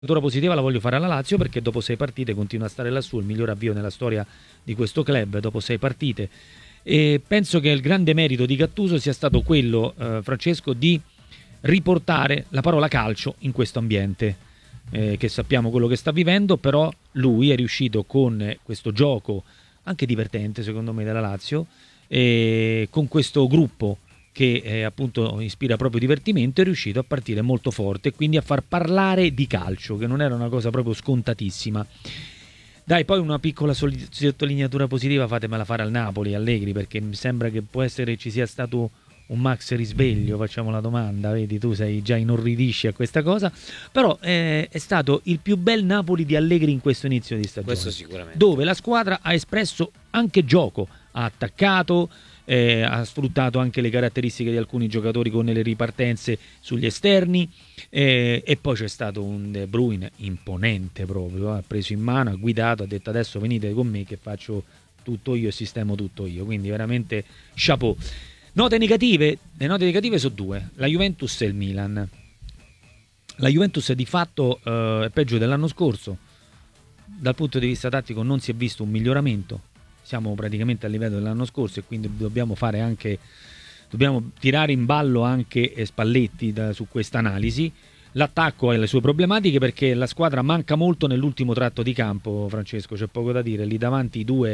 positiva la voglio fare alla Lazio, perché dopo 6 partite continua a stare lassù, il miglior avvio nella storia di questo club dopo 6 partite, e penso che il grande merito di Gattuso sia stato quello, Francesco, di riportare la parola calcio in questo ambiente, che sappiamo quello che sta vivendo, però lui è riuscito con questo gioco anche divertente secondo me della Lazio, e con questo gruppo che appunto ispira proprio divertimento, è riuscito a partire molto forte e quindi a far parlare di calcio, che non era una cosa proprio scontatissima. Dai, poi una piccola sottolineatura positiva fatemela fare al Napoli, Allegri, perché mi sembra che può essere ci sia stato un Max risveglio, facciamo la domanda, vedi, tu sei già inorridisci a questa cosa, però è stato il più bel Napoli di Allegri in questo inizio di stagione, questo sicuramente, dove la squadra ha espresso anche gioco, ha attaccato, ha sfruttato anche le caratteristiche di alcuni giocatori con le ripartenze sugli esterni, e poi c'è stato un De Bruyne imponente proprio, ha preso in mano, ha guidato, ha detto adesso venite con me che faccio tutto io e sistemo tutto io, quindi veramente chapeau. Note negative? Le note negative sono due, la Juventus e il Milan. La Juventus di fatto è peggio dell'anno scorso, dal punto di vista tattico non si è visto un miglioramento, siamo praticamente a livello dell'anno scorso e quindi dobbiamo tirare in ballo anche Spalletti su questa analisi. L'attacco ha le sue problematiche perché la squadra manca molto nell'ultimo tratto di campo, Francesco, c'è poco da dire, lì davanti i due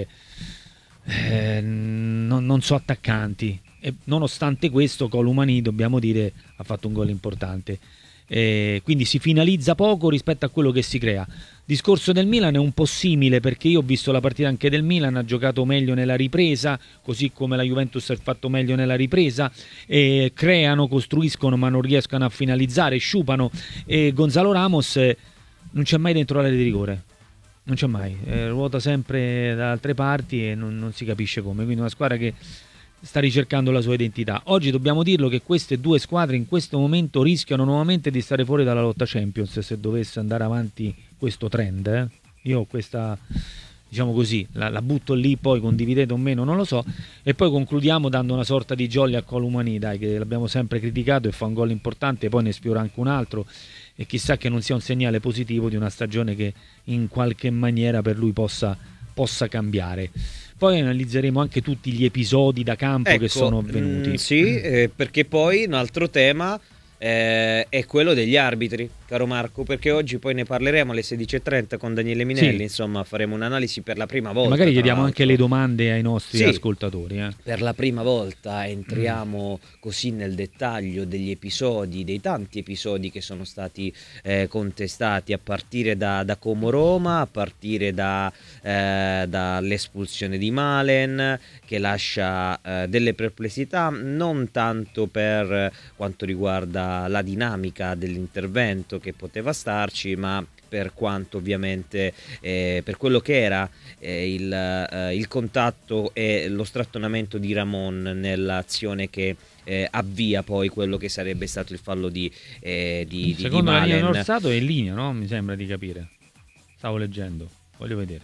non so attaccanti, e nonostante questo Columani, dobbiamo dire, ha fatto un gol importante, quindi si finalizza poco rispetto a quello che si crea. Discorso del Milan è un po' simile, perché io ho visto la partita anche del Milan, ha giocato meglio nella ripresa, così come la Juventus ha fatto meglio nella ripresa, creano, costruiscono ma non riescono a finalizzare, sciupano, e Gonzalo Ramos non c'è mai dentro l'area di rigore, non c'è mai, ruota sempre da altre parti e non si capisce come, quindi una squadra che sta ricercando la sua identità. Oggi dobbiamo dirlo che queste due squadre in questo momento rischiano nuovamente di stare fuori dalla lotta Champions se dovesse andare avanti questo trend. Io questa, diciamo così, la butto lì, poi condividete o meno non lo so, e poi concludiamo dando una sorta di jolly a Columani, dai, che l'abbiamo sempre criticato e fa un gol importante, poi ne sfiora anche un altro, e chissà che non sia un segnale positivo di una stagione che in qualche maniera per lui possa cambiare. Poi analizzeremo anche tutti gli episodi da campo, ecco, che sono avvenuti. Sì, perché poi un altro tema è quello degli arbitri, caro Marco, perché oggi poi ne parleremo alle 16:30 con Daniele Minelli, sì. Insomma faremo un'analisi per la prima volta. E magari chiediamo anche le domande ai nostri ascoltatori. Per la prima volta entriamo così nel dettaglio degli episodi, dei tanti episodi che sono stati contestati, a partire da Como Roma, a partire dall'espulsione di Malen, che lascia delle perplessità, non tanto per quanto riguarda la dinamica dell'intervento che poteva starci, ma per quanto ovviamente per quello che era il contatto e lo strattonamento di Ramon nell'azione che avvia poi quello che sarebbe stato il fallo di secondo la Malen. linea Orsato è in linea, no? Mi sembra di capire, stavo leggendo, voglio vedere.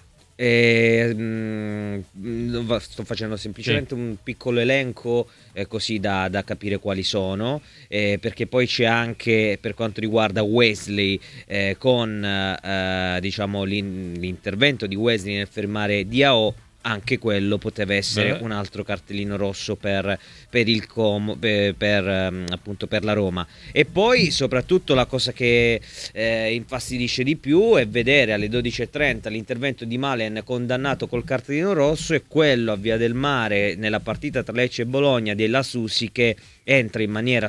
Sto facendo semplicemente un piccolo elenco così da capire quali sono, perché poi c'è anche, per quanto riguarda Wesley, con diciamo l'intervento di Wesley nel fermare Diao, anche quello poteva essere un altro cartellino rosso per appunto per la Roma. E poi soprattutto la cosa che infastidisce di più è vedere alle 12:30 l'intervento di Malen condannato col cartellino rosso, e quello a Via del Mare nella partita tra Lecce e Bologna della Susi, che entra in maniera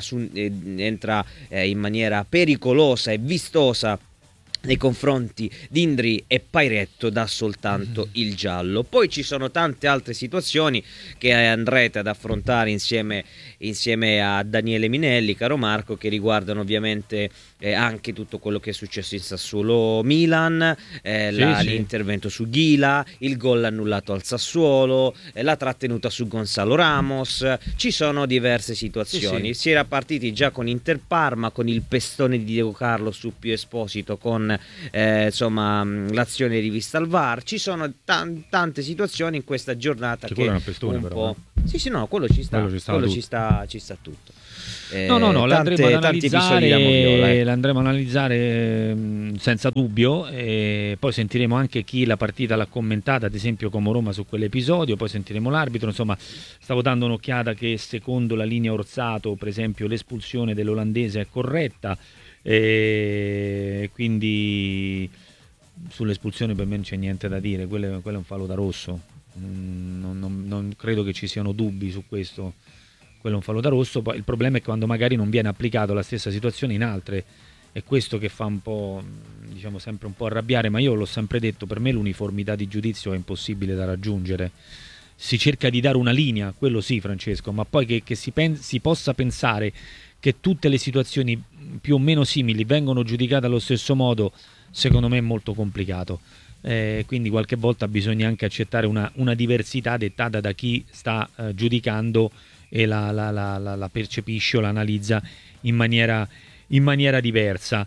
pericolosa e vistosa nei confronti di Indri, e Pairetto dà soltanto il giallo. Poi ci sono tante altre situazioni che andrete ad affrontare insieme a Daniele Minelli, caro Marco, che riguardano ovviamente anche tutto quello che è successo in Sassuolo Milan, l'intervento su Ghila, il gol annullato al Sassuolo, la trattenuta su Gonzalo Ramos. Ci sono diverse situazioni. Si era partiti già con Inter Parma, con il pestone di Diego Carlo su Pio Esposito, con insomma l'azione rivista al VAR. Ci sono tante situazioni in questa giornata che un pestone, un però, po'... Sì, no, quello ci sta, ci sta tutto. No, tanti episodi da moviola. l'andremo ad analizzare senza dubbio, e poi sentiremo anche chi la partita l'ha commentata, ad esempio Como Roma su quell'episodio, poi sentiremo l'arbitro, insomma stavo dando un'occhiata che secondo la linea Orsato, per esempio, l'espulsione dell'olandese è corretta, quindi sull'espulsione per me non c'è niente da dire, quello è un fallo da rosso, non credo che ci siano dubbi su questo. Quello è un fallo da rosso. Poi il problema è quando magari non viene applicato la stessa situazione in altre, è questo che fa un po', diciamo, sempre un po' arrabbiare, ma io l'ho sempre detto, per me l'uniformità di giudizio è impossibile da raggiungere. Si cerca di dare una linea, quello sì, Francesco, ma poi che si possa pensare che tutte le situazioni più o meno simili vengono giudicate allo stesso modo, secondo me è molto complicato. Quindi qualche volta bisogna anche accettare una diversità dettata da chi sta giudicando e la percepisce o la analizza in maniera diversa.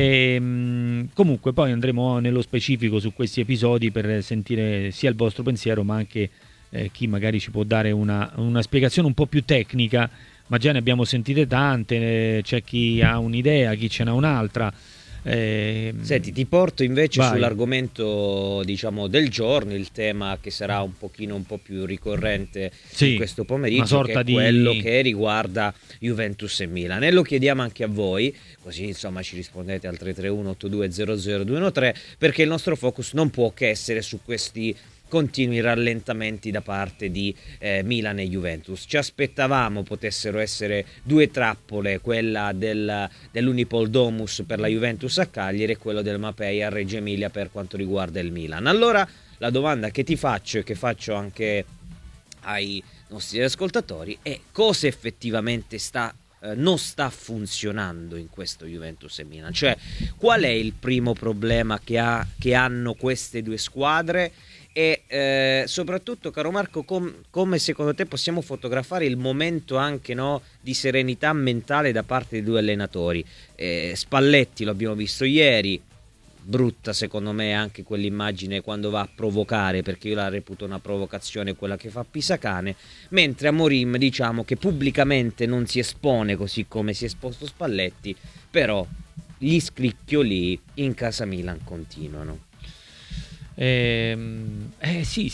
Comunque poi andremo nello specifico su questi episodi per sentire sia il vostro pensiero, ma anche chi magari ci può dare una spiegazione un po' più tecnica, ma già ne abbiamo sentite tante, c'è chi ha un'idea, chi ce n'ha un'altra. Senti, ti porto invece Vai. sull'argomento, diciamo, del giorno, il tema che sarà un po' più ricorrente Sì, in questo una pomeriggio, sorta che è di quello che riguarda Juventus e Milan, e lo chiediamo anche a voi, così insomma ci rispondete al 331 8200 213, perché il nostro focus non può che essere su questi continui rallentamenti da parte di Milan e Juventus. Ci aspettavamo potessero essere due trappole, quella dell'Unipol Domus per la Juventus a Cagliari e quello del Mapei a Reggio Emilia per quanto riguarda il Milan. Allora la domanda che ti faccio e che faccio anche ai nostri ascoltatori è: cosa effettivamente non sta funzionando in questo Juventus e Milan? Cioè, qual è il primo problema che hanno queste due squadre? E soprattutto, caro Marco, come secondo te possiamo fotografare il momento anche, no, di serenità mentale da parte dei due allenatori? Spalletti lo abbiamo visto ieri, brutta secondo me anche quell'immagine quando va a provocare, perché io la reputo una provocazione quella che fa Pisacane, mentre Amorim diciamo che pubblicamente non si espone così come si è esposto Spalletti, però gli scricchioli in casa Milan continuano. Sì.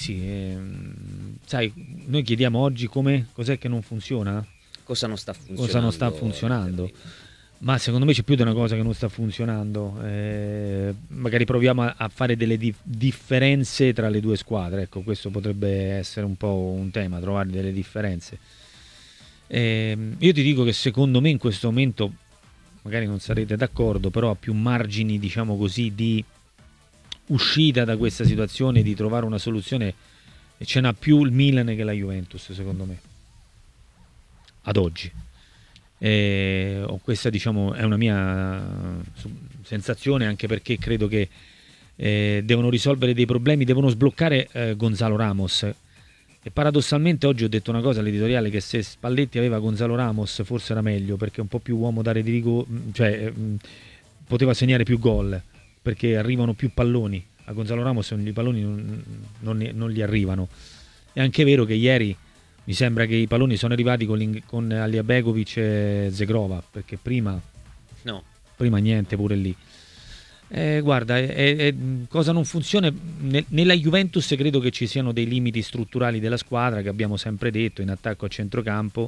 Sai, noi chiediamo oggi cos'è che non funziona? Cosa non sta funzionando? Cosa non sta funzionando? Ma secondo me c'è più di una cosa che non sta funzionando. Magari proviamo a fare delle differenze tra le due squadre. Ecco, questo potrebbe essere un po' un tema, trovare delle differenze. Io ti dico che secondo me in questo momento, magari non sarete d'accordo, però ha più margini, diciamo così, di uscita da questa situazione, di trovare una soluzione, e ce n'ha più il Milan che la Juventus, secondo me, ad oggi. Questa, diciamo, è una mia sensazione, anche perché credo che devono risolvere dei problemi, devono sbloccare Gonzalo Ramos. E paradossalmente oggi ho detto una cosa all'editoriale, che se Spalletti aveva Gonzalo Ramos forse era meglio, perché è un po' più uomo d'area di rigore, cioè poteva segnare più gol, perché arrivano più palloni. A Gonzalo Ramos i palloni non gli arrivano. È anche vero che ieri mi sembra che i palloni sono arrivati con Aliabegovic e Zegrova, perché prima niente, pure lì. Guarda, cosa non funziona nella Juventus? Credo che ci siano dei limiti strutturali della squadra, che abbiamo sempre detto, in attacco a centrocampo.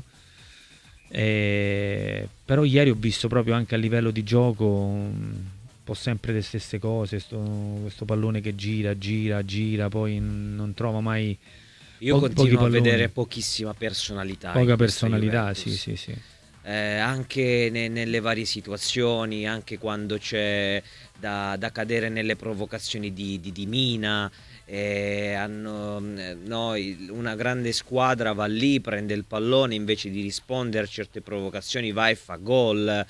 Però ieri ho visto proprio anche a livello di gioco un po' sempre le stesse cose, questo pallone che gira, poi non trova mai. Io continuo a vedere pochissima personalità. Poca personalità, sì. Anche nelle varie situazioni, anche quando c'è da cadere nelle provocazioni di Mina. Una grande squadra va lì, prende il pallone, invece di rispondere a certe provocazioni va e fa gol.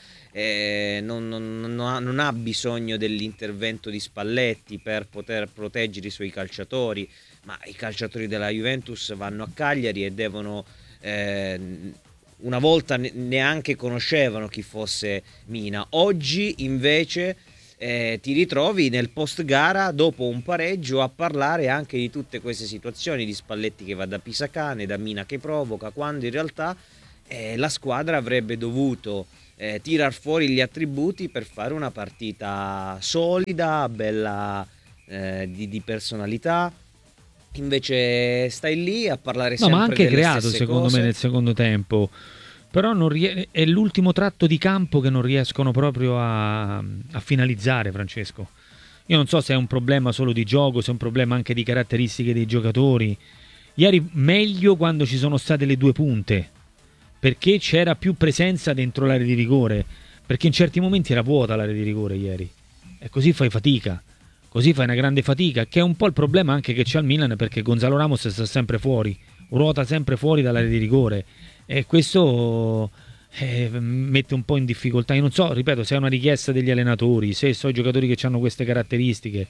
Non ha bisogno dell'intervento di Spalletti per poter proteggere i suoi calciatori, ma i calciatori della Juventus vanno a Cagliari e devono una volta neanche conoscevano chi fosse Mina. Oggi invece ti ritrovi nel post gara, dopo un pareggio, a parlare anche di tutte queste situazioni, di Spalletti che va da Pisacane, da Mina che provoca, quando in realtà la squadra avrebbe dovuto tirar fuori gli attributi per fare una partita solida, bella, di personalità. Invece stai lì a parlare No, ma sempre anche delle creato stesse secondo me cose. nel secondo tempo. Però è l'ultimo tratto di campo che non riescono proprio a finalizzare, Francesco. Io non so se è un problema solo di gioco, se è un problema anche di caratteristiche dei giocatori. Ieri meglio quando ci sono state le due punte, perché c'era più presenza dentro l'area di rigore, perché in certi momenti era vuota l'area di rigore ieri. E così fai fatica. Così fai una grande fatica, che è un po' il problema anche che c'è al Milan, perché Gonzalo Ramos sta sempre fuori, ruota sempre fuori dall'area di rigore e questo mette un po' in difficoltà. Io non so, ripeto, se è una richiesta degli allenatori, se so i giocatori che hanno queste caratteristiche,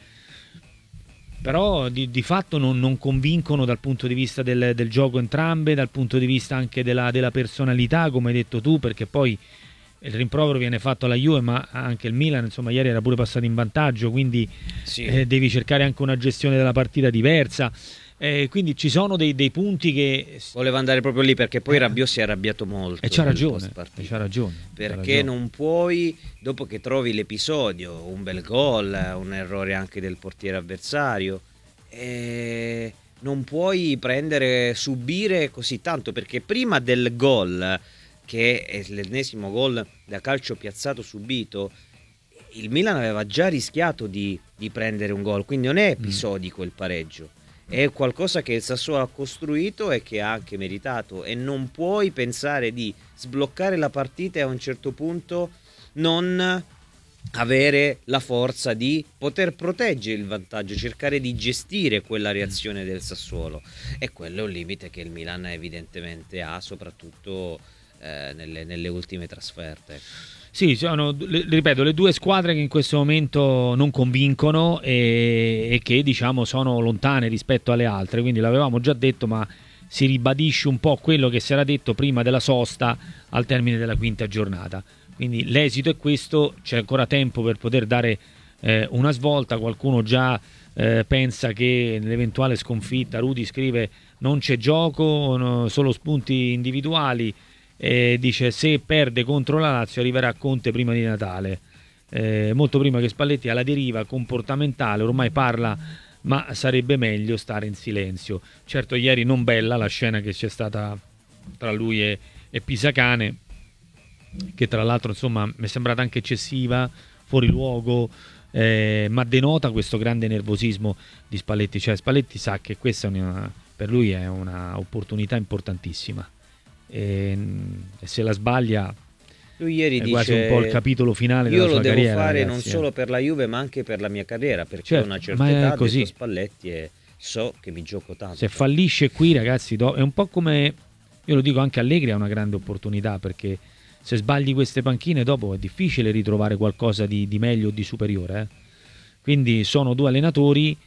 però di fatto non convincono dal punto di vista del gioco entrambe, dal punto di vista anche della personalità, come hai detto tu, perché poi il rimprovero viene fatto alla Juve, ma anche il Milan, insomma, ieri era pure passato in vantaggio, quindi Sì. devi cercare anche una gestione della partita diversa. Quindi ci sono dei punti che... Voleva andare proprio lì perché poi Rabiot si è arrabbiato molto E c'ha nel ragione, post-partita. e c'ha ragione. Perché non puoi, dopo che trovi l'episodio, un bel gol, un errore anche del portiere avversario, non puoi subire così tanto, perché prima del gol, che è l'ennesimo gol da calcio piazzato subito, il Milan aveva già rischiato di prendere un gol, quindi non è episodico il pareggio. È qualcosa che il Sassuolo ha costruito e che ha anche meritato, e non puoi pensare di sbloccare la partita e a un certo punto non avere la forza di poter proteggere il vantaggio, cercare di gestire quella reazione del Sassuolo, e quello è un limite che il Milan evidentemente ha, soprattutto nelle ultime trasferte. Sì, ripeto, le due squadre che in questo momento non convincono e che diciamo sono lontane rispetto alle altre, quindi l'avevamo già detto, ma si ribadisce un po' quello che si era detto prima della sosta al termine della quinta giornata. Quindi l'esito è questo, c'è ancora tempo per poter dare una svolta. Qualcuno già pensa che nell'eventuale sconfitta, Rudy scrive, non c'è gioco, solo spunti individuali. Dice se perde contro la Lazio arriverà Conte prima di Natale, molto prima che Spalletti, alla deriva comportamentale, ormai parla ma sarebbe meglio stare in silenzio. Certo, ieri non bella la scena che c'è stata tra lui e Pisacane, che tra l'altro insomma mi è sembrata anche eccessiva, fuori luogo, ma denota questo grande nervosismo di Spalletti. Cioè Spalletti sa che questa per lui è una opportunità importantissima, e se la sbaglia Lui ieri è quasi un po' il capitolo finale io della sua lo devo carriera, fare ragazzi, non solo per la Juve ma anche per la mia carriera, perché certo, ho una certa ma è età, ha così. detto Spalletti, e so che mi gioco tanto. Se fallisce qui, ragazzi, è un po' come, io lo dico, anche Allegri ha una grande opportunità, perché se sbagli queste panchine dopo è difficile ritrovare qualcosa di meglio o di superiore, Quindi sono due allenatori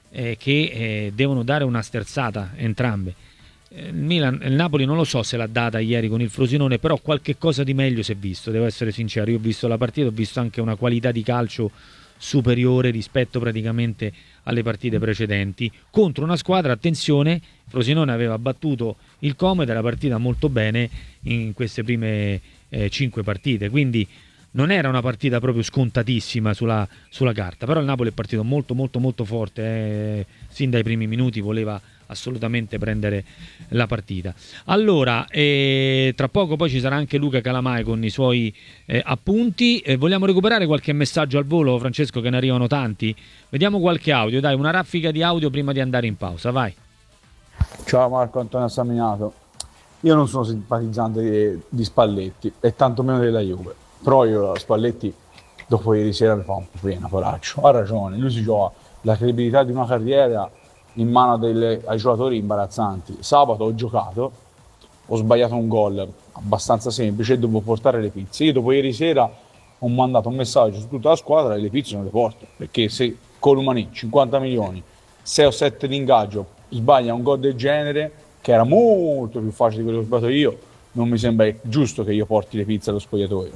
che devono dare una sterzata entrambe. Il Napoli non lo so se l'ha data ieri con il Frosinone, però qualche cosa di meglio si è visto, devo essere sincero. Io ho visto la partita, ho visto anche una qualità di calcio superiore rispetto praticamente alle partite precedenti, contro una squadra, attenzione, Frosinone aveva battuto il Como ed era partita molto bene in queste prime 5 partite, quindi non era una partita proprio scontatissima sulla carta, però il Napoli è partito molto molto molto forte, sin dai primi minuti voleva assolutamente prendere la partita. Allora, tra poco poi ci sarà anche Luca Calamai con i suoi appunti. Vogliamo recuperare qualche messaggio al volo, Francesco, che ne arrivano tanti? Vediamo qualche audio, dai, una raffica di audio prima di andare in pausa, vai. Ciao Marco Antonio Assaminato. Io non sono simpatizzante di Spalletti e tantomeno della Juve, però io Spalletti dopo ieri sera mi fa un po' pena, poraccio. Ha ragione, lui si gioca la credibilità di una carriera in mano ai giocatori imbarazzanti. Sabato ho giocato, ho sbagliato un gol abbastanza semplice e dovevo portare le pizze. Io dopo ieri sera ho mandato un messaggio su tutta la squadra e le pizze non le porto, perché se Colomani 50 milioni, 6 o 7 di ingaggio, sbaglia un gol del genere, che era molto più facile di quello che ho sbagliato io, non mi sembra giusto che io porti le pizze allo spogliatoio.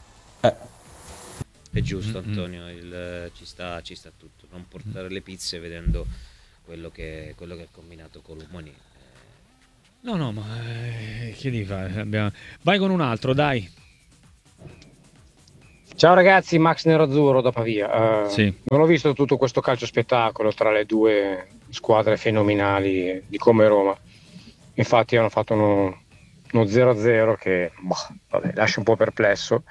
È giusto, Antonio, ci sta tutto, non portare le pizze vedendo quello che ha combinato Colomani. No, ma che devi fare? Vai con un altro, dai. Ciao ragazzi, Max Nerazzurro da Pavia. Sì. Non ho visto tutto questo calcio spettacolo tra le due squadre fenomenali di come Roma. Infatti hanno fatto uno 0-0 che vabbè, lascia un po' perplesso.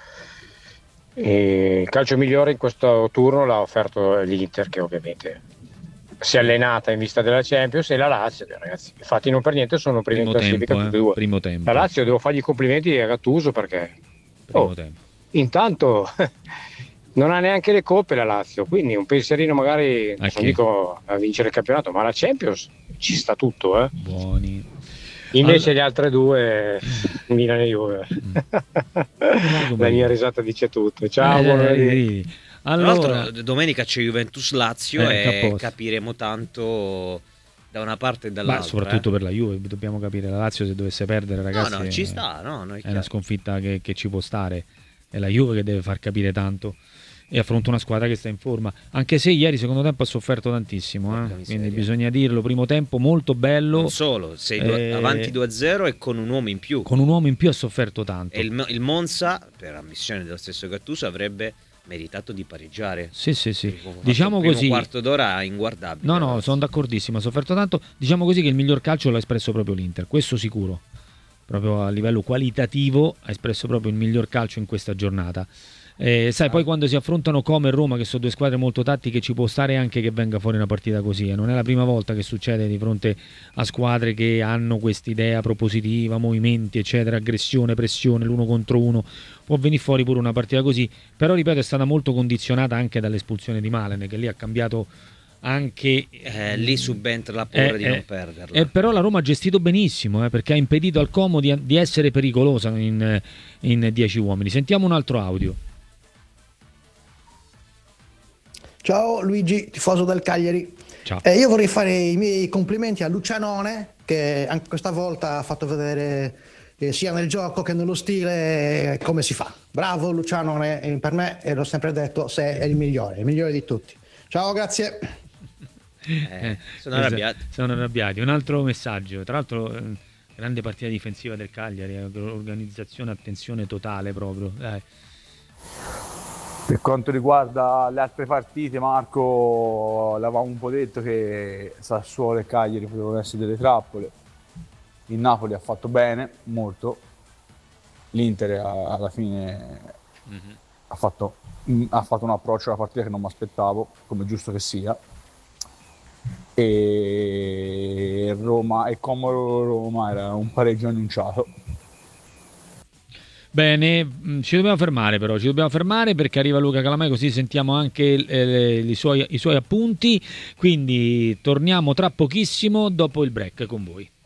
E il calcio migliore in questo turno l'ha offerto l'Inter, che ovviamente si è allenata in vista della Champions, e la Lazio, ragazzi. Infatti non per niente sono primi in classifica tutti e due. Primo tempo. La Lazio devo fargli i complimenti a Gattuso perché primo tempo. Intanto non ha neanche le coppe la Lazio, quindi un pensierino magari, non dico a vincere il campionato, ma la Champions ci sta tutto, eh. Buoni. Invece le altre due, Milan e Juve. La mia risata dice tutto. Ciao, Allora, tra l'altro domenica c'è Juventus-Lazio e capiremo tanto da una parte e dall'altra. Soprattutto per la Juve, dobbiamo capire, la Lazio se dovesse perdere, ragazzi, no, ci sta, è una sconfitta che ci può stare. È la Juve che deve far capire tanto e affronta una squadra che sta in forma, anche se ieri secondo tempo ha sofferto tantissimo, quindi bisogna dirlo. Primo tempo molto bello, non solo, sei avanti 2-0 e con un uomo in più ha sofferto tanto, e il Monza, per ammissione dello stesso Gattuso, avrebbe meritato di pareggiare. Sì. Diciamo così, un quarto d'ora inguardabile. No, sono d'accordissimo, ha sofferto tanto. Diciamo così che il miglior calcio l'ha espresso proprio l'Inter, questo sicuro. Proprio a livello qualitativo ha espresso proprio il miglior calcio in questa giornata. Sai, poi quando si affrontano Como e Roma, che sono due squadre molto tattiche, ci può stare anche che venga fuori una partita così. Non è la prima volta che succede di fronte a squadre che hanno quest'idea propositiva, movimenti, eccetera, aggressione, pressione, l'uno contro uno. Può venire fuori pure una partita così. Però, ripeto, è stata molto condizionata anche dall'espulsione di Malen, che lì ha cambiato anche lì subentra la paura di non perderla. Però la Roma ha gestito benissimo, perché ha impedito al Como di essere pericolosa in 10 uomini. Sentiamo un altro audio. Ciao Luigi, tifoso del Cagliari. Ciao. Io vorrei fare i miei complimenti a Lucianone, che anche questa volta ha fatto vedere sia nel gioco che nello stile come si fa. Bravo Lucianone, per me, e l'ho sempre detto, sei il migliore di tutti. Ciao, grazie. Sono arrabbiati. Un altro messaggio, tra l'altro grande partita difensiva del Cagliari, organizzazione, attenzione totale proprio. Dai. Per quanto riguarda le altre partite, Marco, l'avevamo un po' detto che Sassuolo e Cagliari potevano essere delle trappole. Il Napoli ha fatto bene, molto. L'Inter alla fine ha fatto un approccio alla partita che non mi aspettavo, come giusto che sia. E Roma e Como Roma era un pareggio annunciato. Bene, ci dobbiamo fermare perché arriva Luca Calamai, così sentiamo anche i suoi appunti, quindi torniamo tra pochissimo dopo il break con voi.